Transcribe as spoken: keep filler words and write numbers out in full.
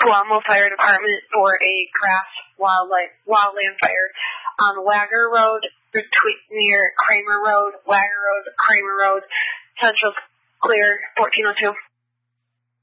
Palamo Fire Department for a grass wildlife wildland fire on Wagger Road, between near Kramer Road, Wagger Road, Kramer Road. Central clear, fourteen oh two.